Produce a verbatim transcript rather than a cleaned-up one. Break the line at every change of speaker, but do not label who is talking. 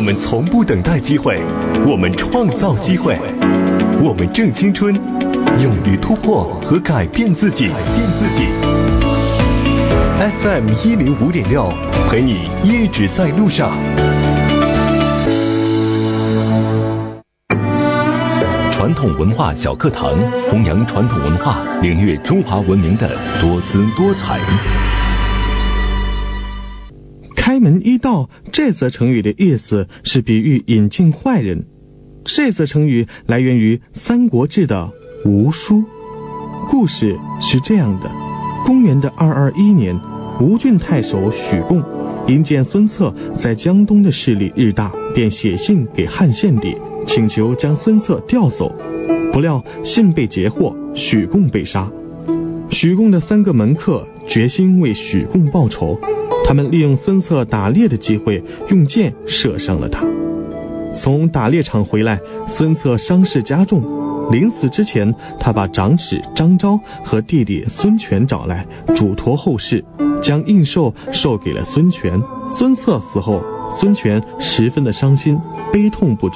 们从不等待机会，我们创造机会，我们正青春，勇于突破和改变自己。改变自己。F M 一零五点六，陪你一直在路上。传统文化小课堂，弘扬传统文化，领略中华文明的多姿多彩。
开门一道这则成语的意思是比喻引进坏人。这则成语来源于《三国志》的吴书。故事是这样的：公元的二二一年，吴郡太守许贡因见孙策在江东的势力日大，便写信给汉献帝，请求将孙策调走。不料信被截获，许贡被杀。许贡的三个门客决心为许贡报仇，他们利用孙策打猎的机会，用箭射伤了他。从打猎场回来，孙策伤势加重，临死之前，他把长史张昭和弟弟孙权找来，嘱托后事，将印绶授给了孙权。孙策死后，孙权十分的伤心，悲痛不止。